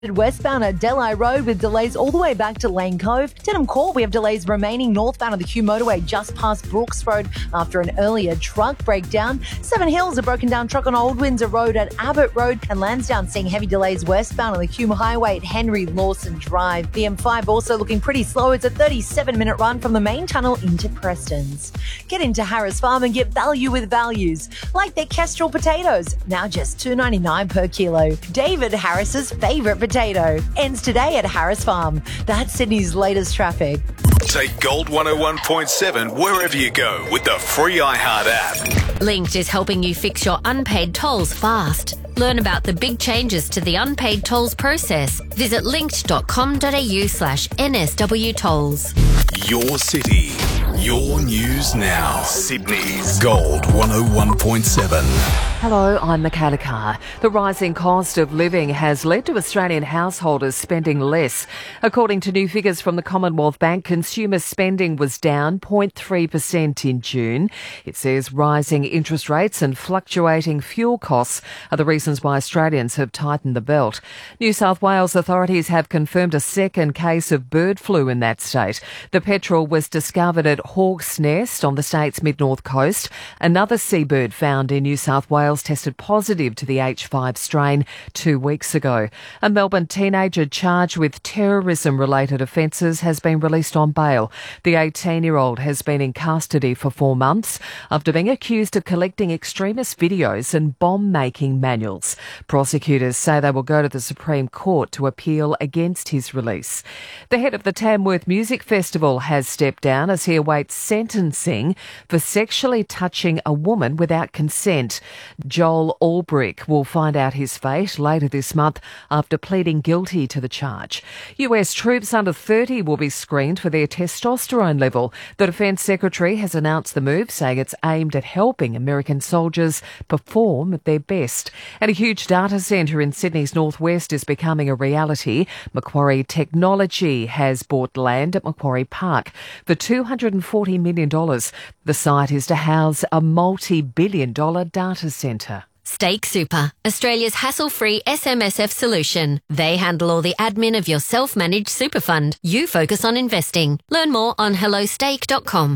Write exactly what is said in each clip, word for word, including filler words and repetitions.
Westbound at Delhi Road with delays all the way back to Lane Cove. Denham Court, we have delays remaining northbound of the Q motorway just past Brooks Road after an earlier truck breakdown. Seven Hills, a broken down truck on Old Windsor Road at Abbott Road, and Lansdowne seeing heavy delays westbound on the Q Highway at Henry Lawson Drive. The M five also looking pretty slow. It's a thirty-seven minute run from the main tunnel into Prestons. Get into Harris Farm and get value with values, like their Kestrel potatoes, now just two dollars ninety-nine per kilo. David Harris's favourite potato. Potato ends today at Harris Farm. That's Sydney's latest traffic. Take Gold one oh one point seven wherever you go with the free iHeart app. Linked is helping you fix your unpaid tolls fast. Learn about the big changes to the unpaid tolls process. Visit linked.com.au slash NSW tolls. Your city, your news now. Sydney's Gold one oh one point seven. Hello, I'm Michaela Carr. The rising cost of living has led to Australian householders spending less. According to new figures from the Commonwealth Bank, consumer spending was down zero point three percent in June. It says rising interest rates and fluctuating fuel costs are the reasons why Australians have tightened the belt. New South Wales authorities have confirmed a second case of bird flu in that state. The petrel was discovered at Hawk's Nest on the state's mid-north coast. Another seabird found in New South Wales tested positive to the H five strain two weeks ago. A Melbourne teenager charged with terrorism-related offences has been released on bail. The eighteen-year-old has been in custody for four months after being accused of collecting extremist videos and bomb-making manuals. Prosecutors say they will go to the Supreme Court to appeal against his release. The head of the Tamworth Music Festival has stepped down as he awaits sentencing for sexually touching a woman without consent. Joel Albrick will find out his fate later this month after pleading guilty to the charge. U S troops under thirty will be screened for their testosterone level. The Defence Secretary has announced the move, saying it's aimed at helping American soldiers perform at their best. And a huge data centre in Sydney's northwest is becoming a reality. Macquarie Technology has bought land at Macquarie Park for two hundred forty million dollars. The site is to house a multi-billion dollar data centre. Stake Super, Australia's hassle-free S M S F solution. They handle all the admin of your self-managed super fund. You focus on investing. Learn more on hello stake dot com.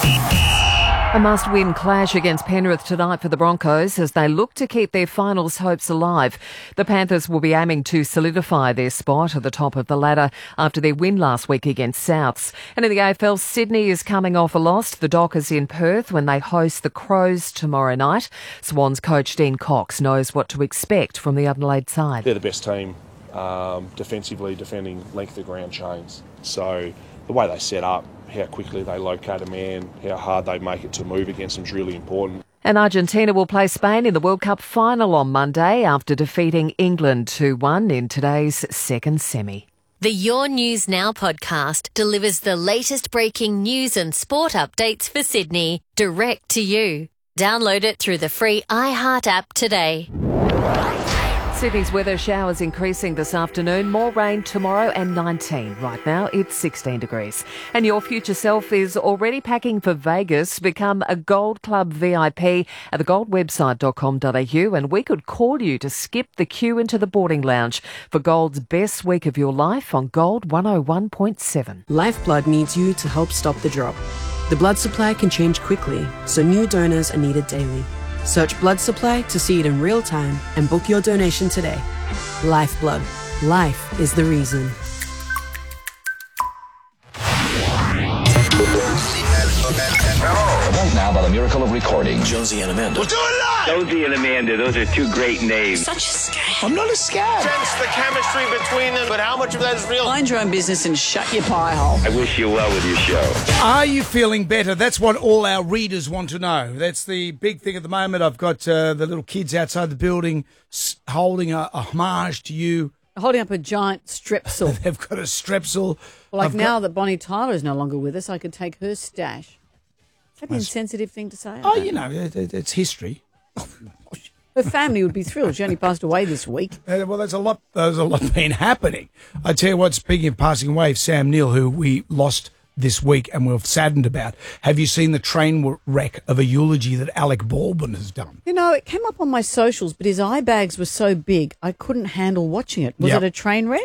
A must-win clash against Penrith tonight for the Broncos as they look to keep their finals hopes alive. The Panthers will be aiming to solidify their spot at the top of the ladder after their win last week against Souths. And in the A F L, Sydney is coming off a loss. The Dockers in Perth when they host the Crows tomorrow night. Swans coach Dean Cox knows what to expect from the Adelaide side. They're the best team um, defensively, defending length of ground chains. So the way they set up, how quickly they locate a man, how hard they make it to move against them is really important. And Argentina will play Spain in the World Cup final on Monday after defeating England two one in today's second semi. The Your News Now podcast delivers the latest breaking news and sport updates for Sydney direct to you. Download it through the free iHeart app today. Sydney's weather, showers increasing this afternoon, more rain tomorrow and nineteen. Right now it's sixteen degrees. And your future self is already packing for Vegas. Become a Gold Club V I P at the gold website dot com dot a u and we could call you to skip the queue into the boarding lounge for Gold's best week of your life on Gold one oh one point seven. Lifeblood needs you to help stop the drop. The blood supply can change quickly, so new donors are needed daily. Search blood supply to see it in real time and book your donation today. Lifeblood. Life is the reason. Right now, by the miracle of recording, Josie and Amanda. We'll do it live! Josie and Amanda, those are two great names. Such a scam. I'm not a scam. Sense the chemistry between them, but how much of that is real? Mind your own business and shut your pie hole. I wish you well with your show. Are you feeling better? That's what all our readers want to know. That's the big thing at the moment. I've got uh, the little kids outside the building holding a, a homage to you. Holding up a giant strepsil. They've got a strepsil. Well, like I've now got... that Bonnie Tyler is no longer with us, I could take her stash. Is that an insensitive thing to say? Oh, you know, it, it, it's history. Her family would be thrilled. She only passed away this week. Uh, well, there's a lot. There's a lot been happening. I tell you what. Speaking of passing away, Sam Neill, who we lost this week and we're saddened about. Have you seen the train wreck of a eulogy that Alec Baldwin has done? You know, it came up on my socials, but his eye bags were so big I couldn't handle watching it. Was Yep. it a train wreck?